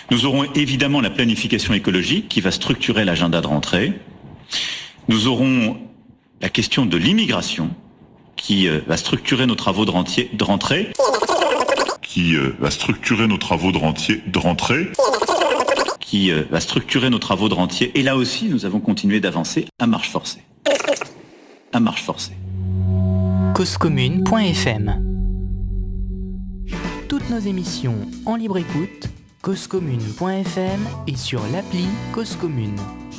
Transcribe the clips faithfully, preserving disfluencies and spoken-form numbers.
Nous aurons évidemment la planification écologique qui va structurer l'agenda de rentrée. Nous aurons la question de l'immigration qui euh, va structurer nos travaux de, rentier, de rentrée. Qui euh, va structurer nos travaux de, rentier, de rentrée. Qui euh, va structurer nos travaux de rentier. Et là aussi, nous avons continué d'avancer à marche forcée. À marche forcée. cause commune point f m. Toutes nos émissions en libre écoute, cause commune point f m et sur l'appli Cause Commune.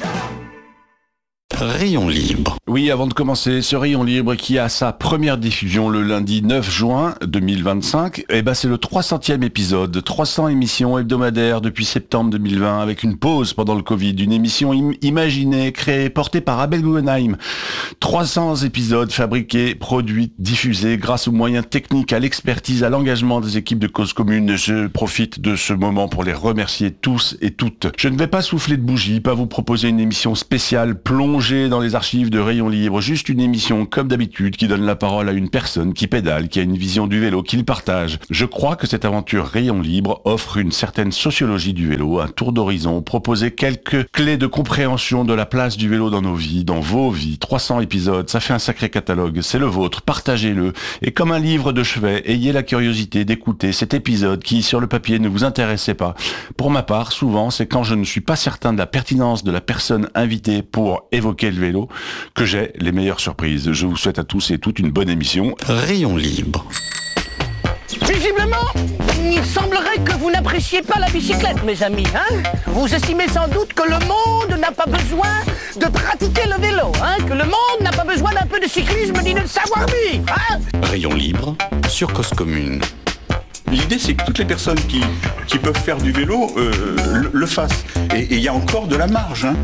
Rayon libre. Oui, avant de commencer, ce Rayon libre qui a sa première diffusion le lundi neuf juin deux mille vingt-cinq, eh ben c'est le trois centième épisode, trois cents émissions hebdomadaires depuis septembre deux mille vingt, avec une pause pendant le Covid, une émission im- imaginée, créée, portée par Abel Guggenheim. trois cents épisodes fabriqués, produits, diffusés grâce aux moyens techniques, à l'expertise, à l'engagement des équipes de Cause Commune. Je profite de ce moment pour les remercier tous et toutes. Je ne vais pas souffler de bougie, pas vous proposer une émission spéciale plongée dans les archives de Rayon Libre, juste une émission comme d'habitude qui donne la parole à une personne qui pédale, qui a une vision du vélo, qui le partage. Je crois que cette aventure Rayon Libre offre une certaine sociologie du vélo, un tour d'horizon, proposer quelques clés de compréhension de la place du vélo dans nos vies, dans vos vies. trois cents épisodes, ça fait un sacré catalogue, c'est le vôtre, partagez-le. Et comme un livre de chevet, ayez la curiosité d'écouter cet épisode qui, sur le papier, ne vous intéressait pas. Pour ma part, souvent, c'est quand je ne suis pas certain de la pertinence de la personne invitée pour évoquer le vélo que j'ai les meilleures surprises. Je vous souhaite à tous et toutes une bonne émission. Rayon libre. Visiblement, il semblerait que vous n'appréciez pas la bicyclette, mes amis, hein. Vous estimez sans doute que le monde n'a pas besoin de pratiquer le vélo, hein, que le monde n'a pas besoin d'un peu de cyclisme ni de savoir-vivre, hein. Rayon libre sur Cause Commune. L'idée, c'est que toutes les personnes qui, qui peuvent faire du vélo euh, le, le fassent. Et il y a encore de la marge, hein.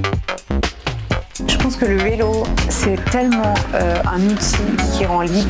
Je pense que le vélo, c'est tellement euh, un outil qui rend libre.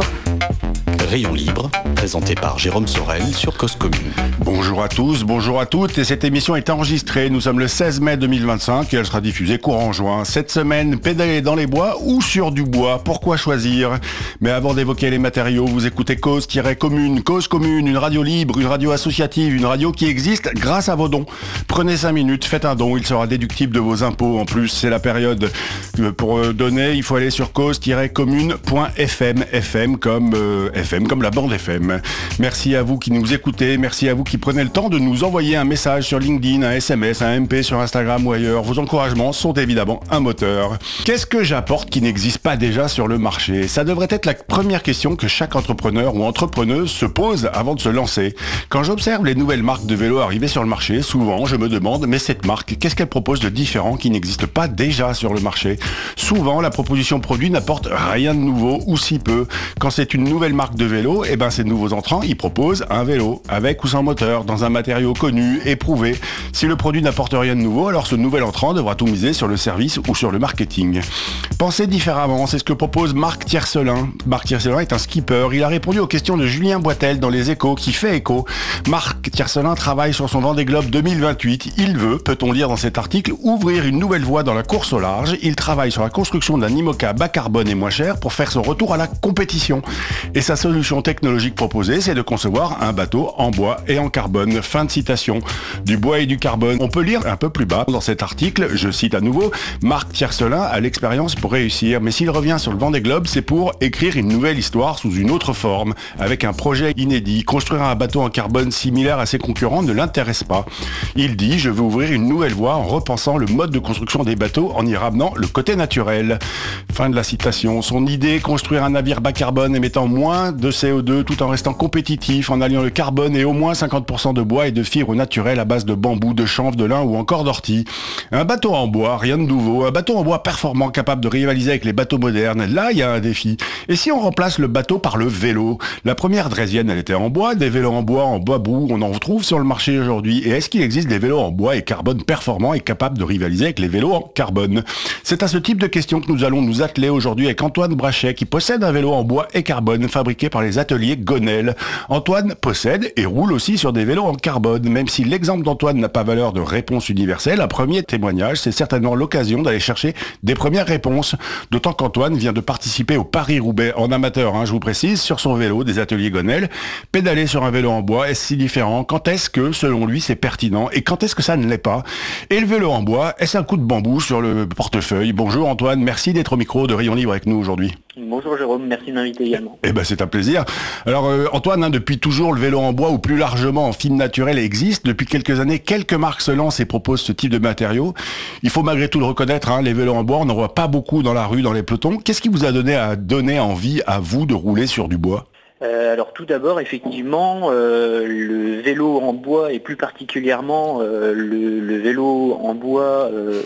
Rayon libre, présenté par Jérôme Sorel sur Cause Commune. Bonjour à tous, bonjour à toutes, et cette émission est enregistrée, nous sommes le seize mai deux mille vingt-cinq et elle sera diffusée courant juin. Cette semaine, pédaler dans les bois ou sur du bois, pourquoi choisir? Mais avant d'évoquer les matériaux, vous écoutez Cause-Commune, Cause Commune, une radio libre, une radio associative, une radio qui existe grâce à vos dons. Prenez cinq minutes, faites un don, il sera déductible de vos impôts. En plus, c'est la période pour donner, il faut aller sur cause-commune point f m, F M comme euh, F M comme la bande F M. Merci à vous qui nous écoutez, merci à vous qui prenez le temps de nous envoyer un message sur LinkedIn, un S M S, un M P sur Instagram ou ailleurs. Vos encouragements sont évidemment un moteur. Qu'est-ce que j'apporte qui n'existe pas déjà sur le marché? Ça devrait être la première question que chaque entrepreneur ou entrepreneuse se pose avant de se lancer. Quand j'observe les nouvelles marques de vélos arriver sur le marché, souvent je me demande, mais cette marque, qu'est-ce qu'elle propose de différent qui n'existe pas déjà sur le marché? Souvent, la proposition produit n'apporte rien de nouveau ou si peu. Quand c'est une nouvelle marque de vélo, et eh ben ces nouveaux entrants, ils proposent un vélo, avec ou sans moteur, dans un matériau connu, éprouvé. Si le produit n'apporte rien de nouveau, alors ce nouvel entrant devra tout miser sur le service ou sur le marketing. Pensez différemment, c'est ce que propose Marc Tiercelin. Marc Tiercelin est un skipper, il a répondu aux questions de Julien Boitel dans Les Échos, qui fait écho. Marc Tiercelin travaille sur son Vendée Globe deux mille vingt-huit. Il veut, peut-on lire dans cet article, ouvrir une nouvelle voie dans la course au large. Il travaille sur la construction d'un IMOCA bas carbone et moins cher pour faire son retour à la compétition. Et sa solution technologique proposée, c'est de concevoir un bateau en bois et en carbone. Fin de citation. Du bois et du carbone. On peut lire un peu plus bas dans cet article, je cite à nouveau, Marc Tiercelin a l'expérience pour réussir, mais s'il revient sur le Vendée Globe, c'est pour écrire une nouvelle histoire sous une autre forme, avec un projet inédit. Construire un bateau en carbone similaire à ses concurrents ne l'intéresse pas. Il dit, je veux ouvrir une nouvelle voie en repensant le mode de construction des bateaux en y ramenant le côté naturel. Fin de la citation. Son idée, construire un navire bas carbone émettant moins de C O deux tout en restant compétitif, en alliant le carbone et au moins cinquante pour cent de bois et de fibres naturelles à base de bambou, de chanvre, de lin ou encore d'ortie. Un bateau en bois, rien de nouveau. Un bateau en bois performant, capable de rivaliser avec les bateaux modernes. Là, il y a un défi. Et si on remplace le bateau par le vélo? La première draisienne, elle était en bois. Des vélos en bois, en bois brou, on en retrouve sur le marché aujourd'hui. Et est-ce qu'il existe des vélos en bois et carbone performants et capables de rivaliser avec les vélos en carbone? C'est à ce type de questions que nous allons nous atteler aujourd'hui avec Antoine Brachet, qui possède un vélo en bois et carbone fabriqué par par les ateliers Gonel. Antoine possède et roule aussi sur des vélos en carbone. Même si l'exemple d'Antoine n'a pas valeur de réponse universelle, un premier témoignage, c'est certainement l'occasion d'aller chercher des premières réponses. D'autant qu'Antoine vient de participer au Paris-Roubaix en amateur, hein, je vous précise, sur son vélo des ateliers Gonel. Pédaler sur un vélo en bois, est-ce si différent? Quand est-ce que, selon lui, c'est pertinent? Et quand est-ce que ça ne l'est pas? Et le vélo en bois, est-ce un coup de bambou sur le portefeuille? Bonjour Antoine, merci d'être au micro de Rayon Libre avec nous aujourd'hui. Bonjour Jérôme, merci de m'inviter également. Eh ben c'est un plaisir. Alors euh, Antoine, hein, depuis toujours le vélo en bois ou plus largement en fibre naturelle existe. Depuis quelques années, quelques marques se lancent et proposent ce type de matériaux. Il faut malgré tout le reconnaître, hein, les vélos en bois, on n'en voit pas beaucoup dans la rue, dans les pelotons. Qu'est-ce qui vous a donné à donner envie à vous de rouler sur du bois? Euh, alors tout d'abord, effectivement, euh, le vélo en bois et plus particulièrement euh, le, le vélo en bois euh,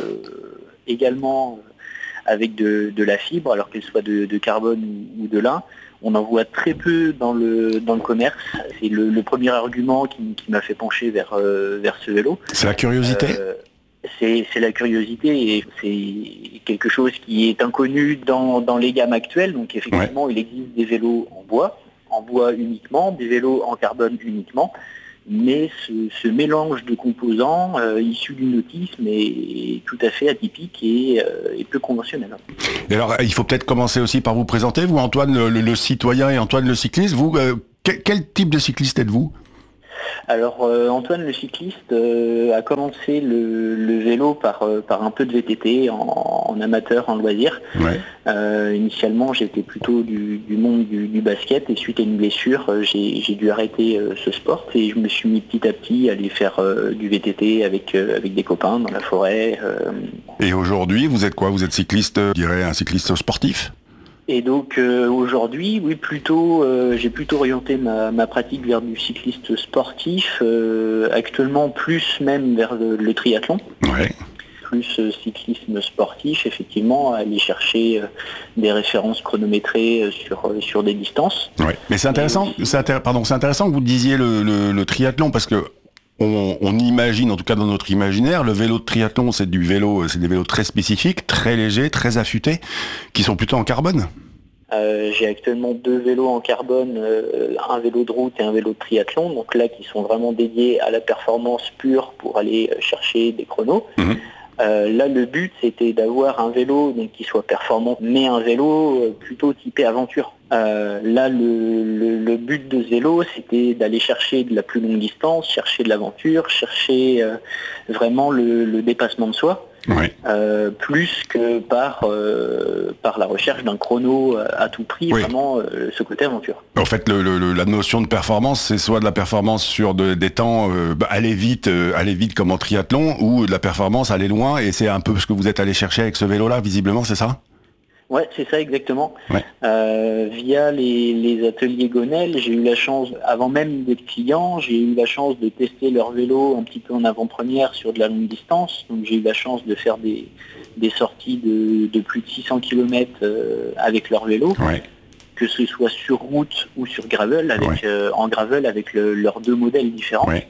également avec de, de la fibre, alors qu'elle soit de, de carbone ou, ou de lin, on en voit très peu dans le, dans le commerce. C'est le, le premier argument qui, qui m'a fait pencher vers, euh, vers ce vélo. C'est la curiosité euh, C'est, c'est la curiosité et c'est quelque chose qui est inconnu dans, dans les gammes actuelles. Donc effectivement, ouais. Il existe des vélos en bois, en bois uniquement, des vélos en carbone uniquement, mais ce, ce mélange de composants euh, issus du nautisme est tout à fait atypique et, euh, et peu conventionnel. Et alors, il faut peut-être commencer aussi par vous présenter, vous Antoine le, le, le citoyen et Antoine le cycliste. Vous, euh, quel, quel type de cycliste êtes-vous ? Alors euh, Antoine le cycliste euh, a commencé le, le vélo par, euh, par un peu de V T T en, en amateur, en loisir. Ouais. Euh, initialement j'étais plutôt du, du monde du, du basket et suite à une blessure euh, j'ai, j'ai dû arrêter euh, ce sport et je me suis mis petit à petit à aller faire euh, du V T T avec, euh, avec des copains dans la forêt. Euh... Et aujourd'hui vous êtes quoi? Vous êtes cycliste, je dirais un cycliste sportif? Et donc euh, aujourd'hui, oui, plutôt, euh, j'ai plutôt orienté ma, ma pratique vers du cycliste sportif, euh, actuellement plus même vers le, le triathlon. Ouais. Plus euh, cyclisme sportif, effectivement, aller chercher euh, des références chronométrées euh, sur, euh, sur des distances. Ouais. Mais c'est intéressant, aussi... c'est intér- pardon, c'est intéressant que vous disiez le, le, le triathlon parce que On, on imagine, en tout cas dans notre imaginaire, le vélo de triathlon, c'est du vélo, c'est des vélos très spécifiques, très légers, très affûtés, qui sont plutôt en carbone. Euh, j'ai actuellement deux vélos en carbone, euh, un vélo de route et un vélo de triathlon, donc là qui sont vraiment dédiés à la performance pure pour aller chercher des chronos. Mmh. Euh, là, le but, c'était d'avoir un vélo donc, qui soit performant, mais un vélo euh, plutôt typé aventure. Euh, là, le, le, le but de ce vélo, c'était d'aller chercher de la plus longue distance, chercher de l'aventure, chercher euh, vraiment le, le dépassement de soi, ouais. euh, plus que par, euh, par la recherche d'un chrono à tout prix, oui. Vraiment euh, ce côté aventure. En fait, le, le, la notion de performance, c'est soit de la performance sur de, des temps, euh, bah, aller vite, euh, aller vite comme en triathlon, ou de la performance aller loin, et c'est un peu ce que vous êtes allé chercher avec ce vélo-là, visiblement, c'est ça ? Ouais, c'est ça exactement. Ouais. Euh, via les, les ateliers Gonel, j'ai eu la chance, avant même d'être client, j'ai eu la chance de tester leur vélo un petit peu en avant-première sur de la longue distance. Donc j'ai eu la chance de faire des, des sorties de, de plus de six cents kilomètres euh, avec leur vélo, ouais. Que ce soit sur route ou sur gravel, avec, ouais. euh, en gravel avec le, leurs deux modèles différents. Ouais.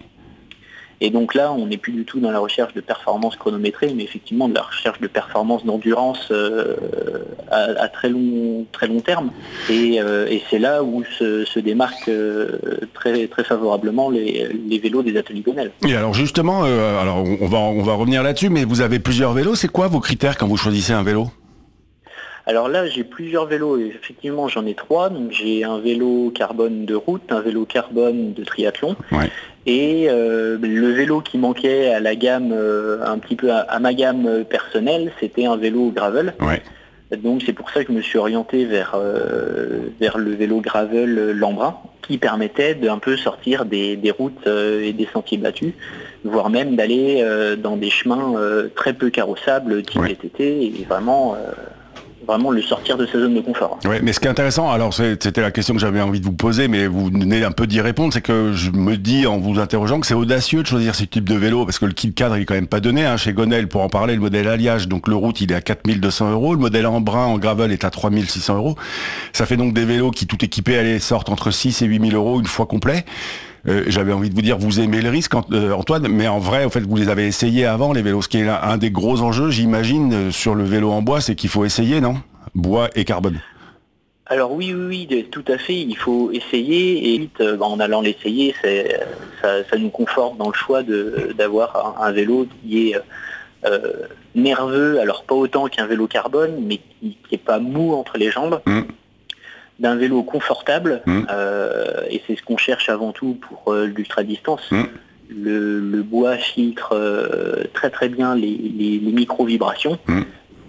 Et donc là, on n'est plus du tout dans la recherche de performance chronométrée, mais effectivement de la recherche de performance d'endurance euh, à, à très long, très long terme. Et, euh, et c'est là où se, se démarquent euh, très, très favorablement les, les vélos des ateliers Gonel. Et alors justement, euh, alors on va, on va revenir là-dessus, mais vous avez plusieurs vélos. C'est quoi vos critères quand vous choisissez un vélo ? Alors là, j'ai plusieurs vélos, et effectivement j'en ai trois. Donc j'ai un vélo carbone de route, un vélo carbone de triathlon, ouais. Et euh, le vélo qui manquait à la gamme, euh, un petit peu à, à ma gamme personnelle, c'était un vélo gravel. Ouais. Donc c'est pour ça que je me suis orienté vers, euh, vers le vélo gravel Lambrin, qui permettait d'un peu sortir des, des routes euh, et des sentiers battus, voire même d'aller euh, dans des chemins euh, très peu carrossables, type ouais. V T T, et vraiment... Euh, vraiment le sortir de sa zone de confort. Oui, mais ce qui est intéressant, alors c'était la question que j'avais envie de vous poser, mais vous venez un peu d'y répondre, c'est que je me dis en vous interrogeant que c'est audacieux de choisir ce type de vélo, parce que le kit cadre il est quand même pas donné, hein, chez Gonel, pour en parler, le modèle alliage, donc le route il est à quatre mille deux cents euros, le modèle en brun en gravel est à trois mille six cents euros, ça fait donc des vélos qui tout équipés allez, sortent entre six et huit mille euros une fois complet. Euh, j'avais envie de vous dire, vous aimez le risque, euh, Antoine, mais en vrai, au fait, vous les avez essayés avant, les vélos. Ce qui est un des gros enjeux, j'imagine, sur le vélo en bois, c'est qu'il faut essayer, non ? Bois et carbone. Alors oui, oui, oui, tout à fait, il faut essayer, et vite, en allant l'essayer, c'est, ça, ça nous conforte dans le choix de, d'avoir un, un vélo qui est euh, nerveux, alors pas autant qu'un vélo carbone, mais qui n'est pas mou entre les jambes, mmh. d'un vélo confortable, mmh. euh, et c'est ce qu'on cherche avant tout pour euh, l'ultra-distance. Mmh. Le, le bois filtre euh, très très bien les, les, les micro-vibrations. Mmh.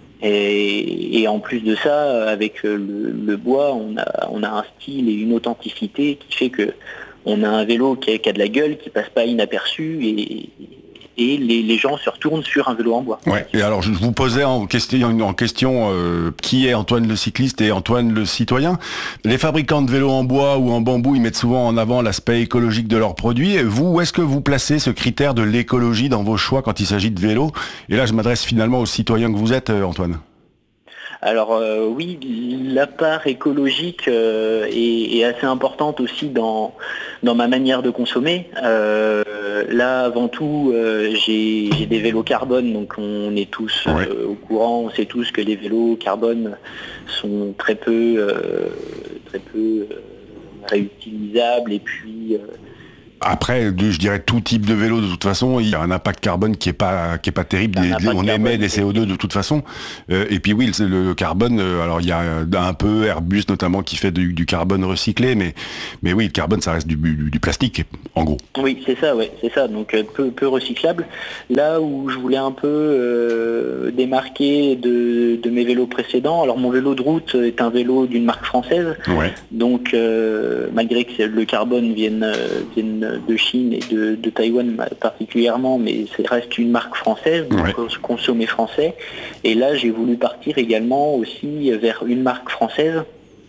Et, et en plus de ça, avec le, le bois, on a, on a un style et une authenticité qui fait que on a un vélo qui a, qui a de la gueule, qui passe pas inaperçu, et, et les, les gens se retournent sur un vélo en bois. Ouais. Et alors, je vous posais en question, en question euh, qui est Antoine le cycliste et Antoine le citoyen. Les fabricants de vélos en bois ou en bambou, ils mettent souvent en avant l'aspect écologique de leurs produits. Vous, où est-ce que vous placez ce critère de l'écologie dans vos choix quand il s'agit de vélos? Et là, je m'adresse finalement aux citoyens que vous êtes, Antoine. Alors euh, oui, la part écologique euh, est, est assez importante aussi dans, dans ma manière de consommer. Euh, là, avant tout, euh, j'ai, j'ai des vélos carbone, donc on est tous ouais. euh, au courant, on sait tous que les vélos carbone sont très peu, euh, très peu euh, réutilisables, et puis... Euh, Après, je dirais tout type de vélo, de toute façon, il y a un impact carbone qui est pas qui est pas terrible. Des, on émet des C O deux de toute façon. Euh, et puis oui, le, le carbone. Euh, alors il y a un peu Airbus notamment qui fait du, du carbone recyclé, mais mais oui, le carbone ça reste du, du, du plastique en gros. Oui, c'est ça, ouais, c'est ça. Donc peu peu recyclable. Là où je voulais un peu euh, démarquer de, de mes vélos précédents. Alors mon vélo de route est un vélo d'une marque française. Ouais. Donc euh, malgré que le carbone vienne vienne de Chine et de, de Taïwan particulièrement, mais ça reste une marque française, donc ouais. consommé français. Et là, j'ai voulu partir également aussi vers une marque française,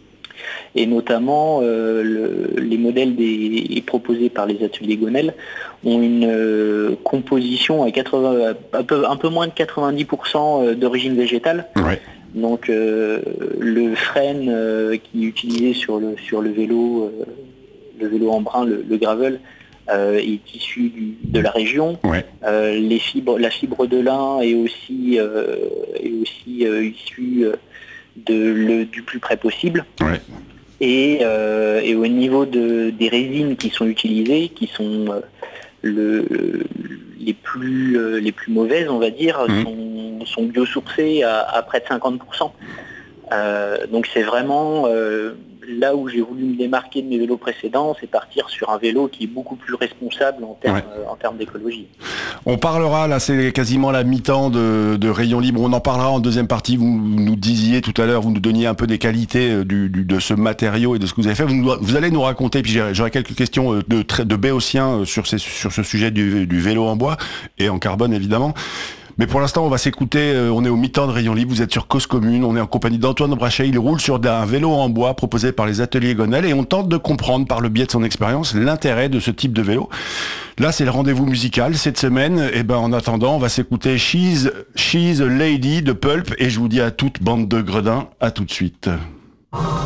et notamment euh, le, les modèles des, proposés par les ateliers Gonel ont une euh, composition à quatre-vingts, un, peu, un peu moins de quatre-vingt-dix pour cent d'origine végétale. Ouais. Donc euh, le frêne euh, qui est utilisé sur le, sur le vélo, euh, le vélo en brun, le, le gravel, euh, est issu du, de la région. Ouais. Euh, les fibres, la fibre de lin est aussi, euh, est aussi euh, issue de, le, du plus près possible. Ouais. Et, euh, et au niveau de, des résines qui sont utilisées, qui sont euh, le, les, plus, euh, les plus mauvaises, on va dire, mmh. sont, sont biosourcées à, à près de cinquante pour cent. Euh, donc c'est vraiment euh, là où j'ai voulu me démarquer de mes vélos précédents, c'est partir sur un vélo qui est beaucoup plus responsable en termes, ouais. euh, en termes d'écologie. On parlera, là c'est quasiment la mi-temps de, de Rayon Libre, on en parlera en deuxième partie. Vous nous disiez tout à l'heure, vous nous donniez un peu des qualités du, du, de ce matériau et de ce que vous avez fait. Vous, nous, vous allez nous raconter, puis j'aurai quelques questions de, de béotiens sur, ces, sur ce sujet du, du vélo en bois et en carbone évidemment. Mais pour l'instant, on va s'écouter, euh, on est au mi-temps de Rayon Libre, vous êtes sur Cause Commune, on est en compagnie d'Antoine Brachet, il roule sur un vélo en bois proposé par les ateliers Gonel et on tente de comprendre par le biais de son expérience l'intérêt de ce type de vélo. Là, c'est le rendez-vous musical cette semaine, et ben en attendant, on va s'écouter She's, She's a Lady de Pulp et je vous dis à toute bande de gredins, à tout de suite.